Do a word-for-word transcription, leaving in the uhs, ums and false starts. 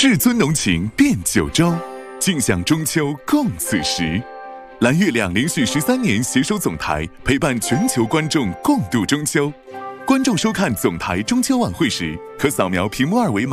至尊浓情变九州，尽享中秋共此时。蓝月亮连续十三年携手总台，陪伴全球观众共度中秋。观众收看总台中秋晚会时，可扫描屏幕二维码。